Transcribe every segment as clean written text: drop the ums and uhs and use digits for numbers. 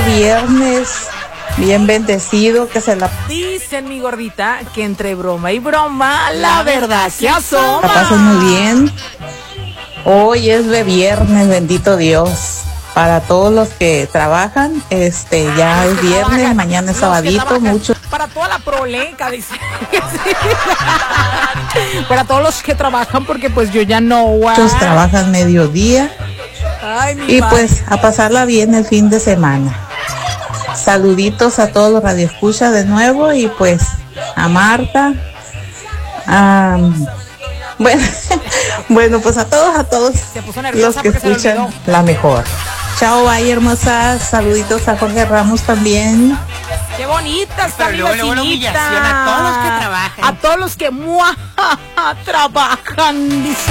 viernes, bien bendecido, que se la... Dicen, mi gordita, que entre broma y broma, la verdad se asoma. La pasen muy bien. Hoy es de viernes, bendito Dios. Para todos los que trabajan, ya es viernes, mañana es sabadito, mucho. Para toda la proleca, dice. Para todos los que trabajan, porque pues yo ya no. Muchos trabajan mediodía. Ay, y madre. pues a pasarla bien el fin de semana. Saluditos a todos los radioescuchas de nuevo y pues a Marta. Bueno, pues a todos los que escuchan la mejor. Chao, bye, hermosas. Saluditos a Jorge Ramos también. Qué bonita está mi luego la humillación a todos los que trabajan. A todos los que trabajan, dice.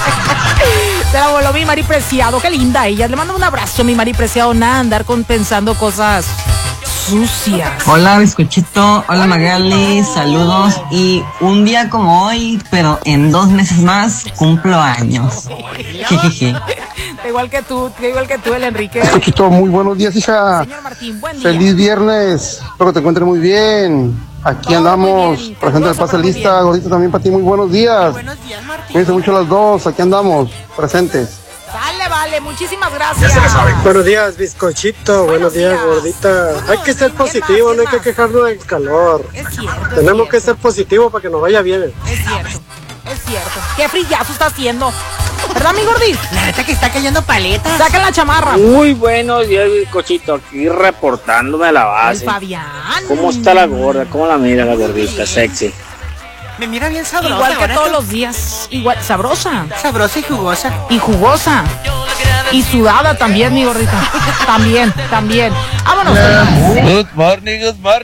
Se la voló mi Mari Preciado, qué linda ella. Le mando un abrazo, mi Mari Preciado. Nada, andar pensando cosas sucias. Hola, bizcochito. Hola, Magali. Saludos. Y un día como hoy, pero en 2 meses más, cumplo años. Jejeje. Igual que tú, el Enrique. Bizcochito, muy buenos días, hija. Señor Martín, buen día. Feliz viernes. Espero que te encuentres muy bien. Aquí andamos. Presente el pase lista. Gordito, también para ti, muy buenos días. Buenos días, Martín. Cuídense mucho las dos. Aquí andamos, presentes. Sale, vale, muchísimas gracias. Buenos días, bizcochito. Buenos días, gordita. Hay que ser positivo, no hay que quejarnos del calor. Es cierto. Tenemos que ser positivos para que nos vaya bien. Es cierto. Qué frillazo está haciendo. ¿Verdad, mi gordis? La neta que está cayendo paletas. Saca la chamarra. Muy buenos días, bizcochito. Aquí reportándome a la El base. Fabián. ¿Cómo está la gorda? ¿Cómo la mira la gordita? Sexy. Me mira bien sabrosa. Igual que ahora todos los días. Igual, sabrosa. Sabrosa y jugosa. Y jugosa. Y sudada también, mi gordita. También. Vámonos. Good morning,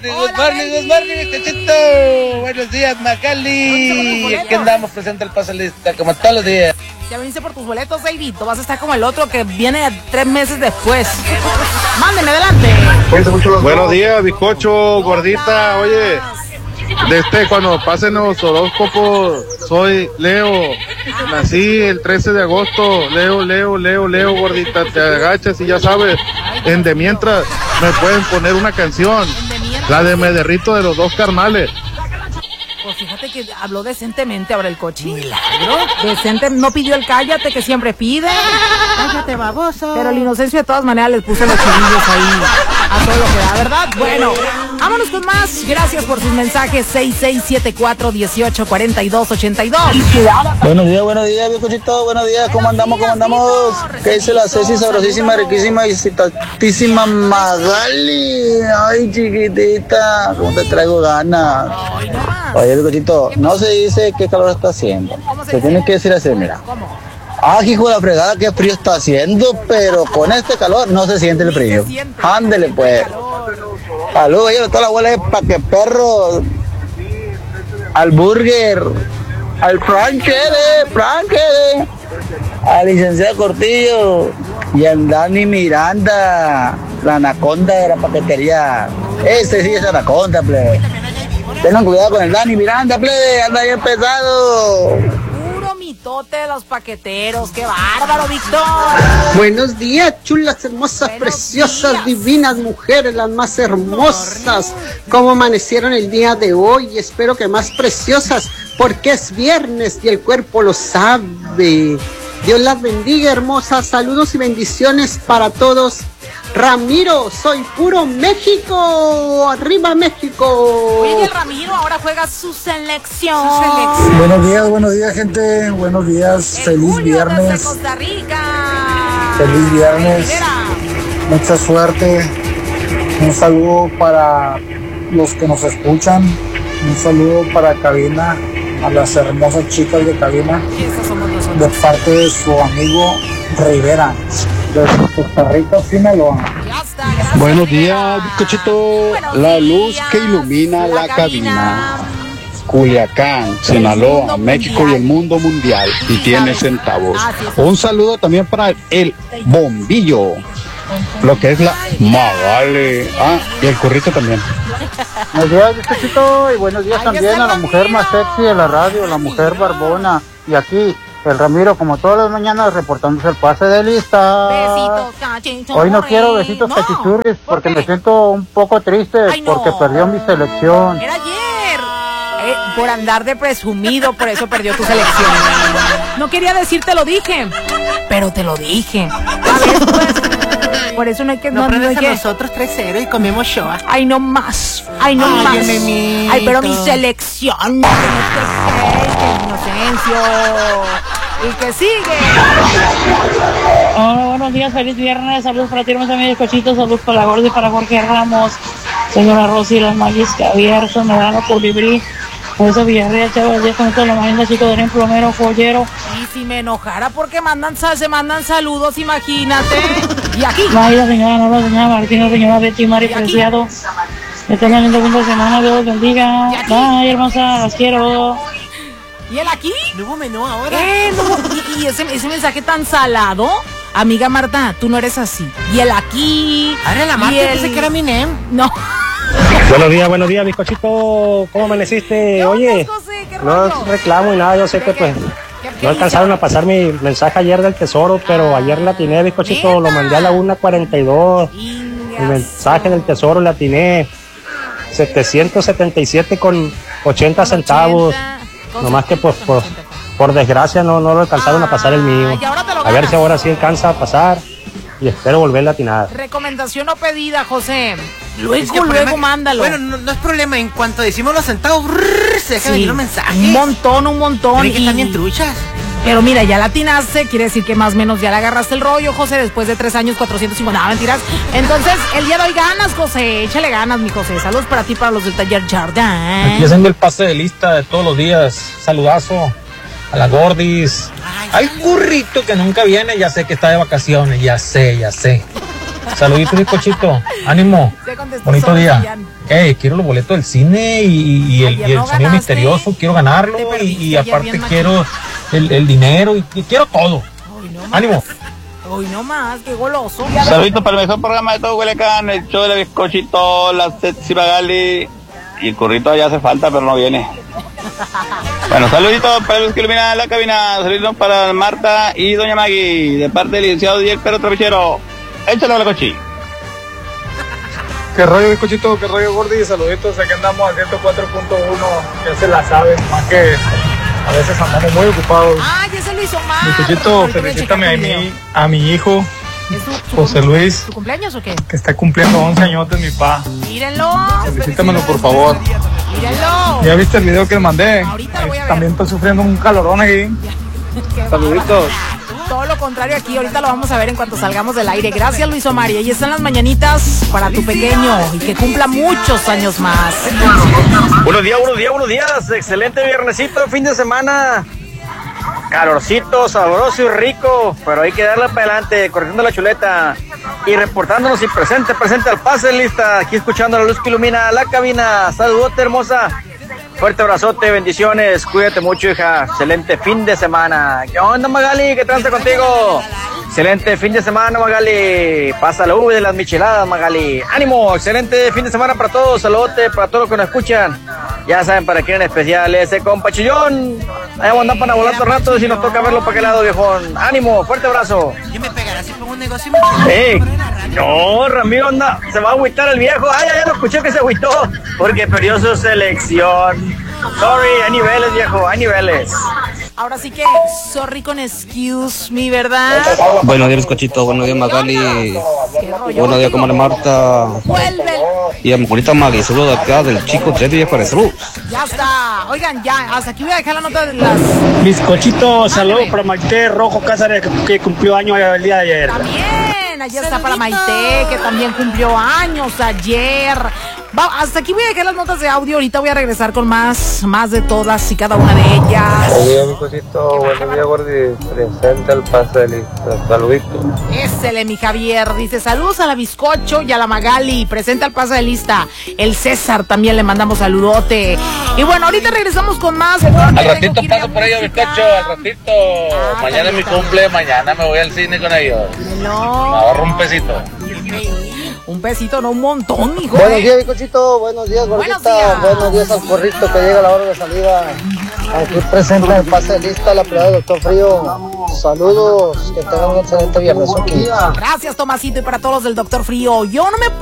bizcochito. Buenos días, Magali. Aquí andamos presente el pase lista, como todos los días. Ya viniste por tus boletos, David. Tú vas a estar como el otro que viene 3 meses después. Mándeme adelante. Buenos días, bizcocho, gordita. Oye, cuando pasen los horóscopos, soy Leo. Nací el 13 de agosto. Leo, gordita. Te agachas y ya sabes. De mientras me pueden poner una canción. La de Me Derrito de los Dos Carnales. Pues fíjate que habló decentemente ahora el coche. ¿Milagro? Decente, no pidió el cállate que siempre pide. Cállate, baboso. Pero el Inocencio de todas maneras les puso los chilillos ahí a todo lo que da, ¿verdad? Bueno, vámonos con más. Gracias por sus mensajes. 6674-1842-82. Buenos días, bizcochito. Buenos días, ¿cómo andamos? ¿Qué dice la Ceci sabrosísima, riquísima y citatísima Magali? Ay, chiquitita, ¿cómo te traigo ganas? Oye, bizcochito, no se dice qué calor está haciendo. Se tiene que decir así, mira. Hijo de la fregada, qué frío está haciendo, pero con este calor no se siente el frío. Ándele, pues. Saludos, oye, toda la abuela de pa' que perro. Al burger. Al franquede. Al licenciado Cortillo. Y al Dani Miranda. La anaconda de la paquetería. Este sí es anaconda, plebe. Tengan cuidado con el Dani Miranda, plebe. Anda bien pesado. Puro mitote de los paqueteros. ¡Qué bárbaro, Víctor! Buenos días, chulas, hermosas, preciosas, divinas mujeres, las más hermosas. ¿Cómo amanecieron el día de hoy? Espero que más preciosas, porque es viernes y el cuerpo lo sabe. Dios las bendiga, hermosas. Saludos y bendiciones para todos. Ramiro, soy puro México. Arriba México. Oye, Ramiro ahora juega su selección. Buenos días, gente. Buenos días. Feliz viernes. Desde Costa Rica. Feliz viernes. Mucha suerte. Un saludo para los que nos escuchan. Un saludo para cabina, a las hermosas chicas de cabina, de parte de su amigo Rivera, de Costa Rica, Sinaloa. Buenos días, bizcochito. La luz que ilumina la cabina. Culiacán, Sinaloa, México y el mundo mundial. Y tiene centavos. Un saludo también para el bombillo, lo que es la Magali. Y el currito también. Buenos días, bizcochito, y buenos días también a la mujer más sexy de la radio, la mujer barbona. Y aquí, El Ramiro, como todas las mañanas, reportándose el pase de lista. Besitos, cachichurris. Hoy no quiero besitos cachichurris porque me siento un poco triste porque perdió mi selección. Era ayer. Por andar de presumido, por eso perdió tu selección. No quería decir te lo dije, pero te lo dije. A ver, pues, por eso no hay que... No, no hay que... nosotros 3-0 y comemos shoa. Ay, no más. Ay, no más. Ay, pero mi selección. Que inocencio. Y que sigue. Hola, buenos días, feliz viernes. Saludos para ti, hermosa mi bizcochito. Saludos para la Gordi y para Jorge Ramos. Señora Rosy, las Magis Javier, Sonedano, Colibrí. José Villarreal, Chávez, Díaz, con esto la mañana, chico de plomero, joyero. Y si me enojara porque se mandan saludos, imagínate. Y aquí. Ay, la señora Nora, la señora Martina, la señora Betty, Mari Preciado. Estén en el fin de semana, Dios los bendiga. Ay, hermosa, las quiero. ¿Y él aquí? No hubo menú ahora. No. ¿Y ese mensaje tan salado? Amiga Marta, tú no eres así. Y él aquí. Ahora la Marta pensé que era mi name. No. Buenos días, bizcochito. ¿Cómo amaneciste? Oye, no es reclamo y nada, yo sé que pues no alcanzaron a pasar mi mensaje ayer del tesoro, pero ayer le atiné, bizcochito, lo mandé a la 1:42. El mensaje del tesoro le atiné 777 con 80 centavos. Nomás que pues por desgracia no lo alcanzaron a pasar el mío. A ver si ahora sí alcanza a pasar y espero volverle a atinar. Recomendación no pedida, José. Luego mándalo. Bueno, no es problema. En cuanto decimos los centavos, se dejan venir los mensajes. Un montón. Y que están bien truchas. Pero mira, ya la atinaste, quiere decir que más o menos ya le agarraste el rollo, José, después de 3 años, 450, no, mentiras. Entonces, el día de hoy ganas, José, échale ganas, mi José. Saludos para ti, para los del taller Jardín. Aquí haciendo el pase de lista de todos los días. Saludazo a la Gordis. Hay currito que nunca viene, ya sé que está de vacaciones, ya sé. Saludito, bizcochito. Ánimo. Bonito día. Quiero los boletos del cine y el sonido misterioso. Quiero ganarlo y aparte quiero el dinero y quiero todo. Ánimo. Hoy no más, qué goloso. Saludito para el mejor programa de todo Culiacán, el show del bizcochito, la Sexy Magali. Y el currito ya hace falta, pero no viene. Bueno, saluditos para los que iluminan la cabina. Saluditos para Marta y Doña Maggie, de parte del licenciado Diego Perro Trapichero. Échalo a la cochi. Qué rollo, bizcochito, qué rollo, Gordi. Saluditos, aquí andamos a 104.1. Ya se la saben, más que a veces andamos muy ocupados. Ah, ya se lo hizo mal. Bizcochito, felicítame a mi hijo, José Luis. ¿Tu cumpleaños o qué? Que está cumpliendo 11 añitos, mi pa. Mírenlo. Felicítamelo, por favor. Mírenlo. ¿Ya viste el video que le mandé? Ahorita lo voy a ver. También estoy sufriendo un calorón aquí. Saluditos. Todo lo contrario aquí, ahorita lo vamos a ver en cuanto salgamos del aire. Gracias, Luis Omar. Y ahí están las mañanitas para tu pequeño y que cumpla muchos años más. Buenos días. Excelente viernesito, fin de semana. Calorcito, sabroso y rico, pero hay que darle para adelante, corrigiendo la chuleta y reportándonos y presente al pase de lista. Aquí escuchando la luz que ilumina la cabina. Saludote, hermosa. Fuerte abrazote, bendiciones, cuídate mucho, hija. Excelente fin de semana. ¿Qué onda, Magali? ¿Qué tranza contigo? Excelente fin de semana, Magali. Pasa la V de las micheladas, Magali. ¡Ánimo! Excelente fin de semana para todos. Saludote para todos los que nos escuchan. Ya saben para quién en especial ese compa Chillón. Ahí vamos a andar para volar todo rato si nos toca verlo para aquel lado, viejón. ¡Ánimo! ¡Fuerte abrazo! ¿Qué me pegará si pongo un negocio? No, Ramiro anda, se va a agüitar el viejo. Ya lo escuché que se agüitó porque perdió su selección. Sorry, hay niveles, viejo, hay niveles. Ahora sí que, sorry con excuse me, ¿verdad? Buenos días, bizcochito. Buenos días, Magali. Buenos días, comadre Marta. Vuelve. Y a mi bonita Maggie, saludo acá del chico Teddy de Juárez. Salud. Ya está. Oigan, ya, hasta aquí voy a dejar la nota de las... Bizcochito, saludos para Maite Rojo Cáceres, que cumplió años el día de ayer. También, ayer está para Maite, que también cumplió años ayer. Hasta aquí voy a dejar las notas de audio. Ahorita voy a regresar con más de todas y cada una de ellas. Buenos días, bizcochito. Buenos días, Gordi. Presente al pase de lista. Saludito. Ésele, mi Javier. Dice, saludos a la Bizcocho y a la Magali. Presente al pase de lista. El César también le mandamos saludote. Y bueno, ahorita regresamos con más. Al ratito paso por ellos, bizcocho. Al ratito. Mañana es mi cumple. Mañana me voy al cine con ellos. Me agarro un pesito. Un pesito, no un montón, hijo. Buenos días, bizcochito. Buenos días, gordita. Buenos días al porrito que llega a la hora de salida. Aquí presente el pase de lista la pelea del Doctor Frío. Saludos, que tengan un excelente viernes. Gracias, Tomasito, y para todos los del Doctor Frío. Yo no me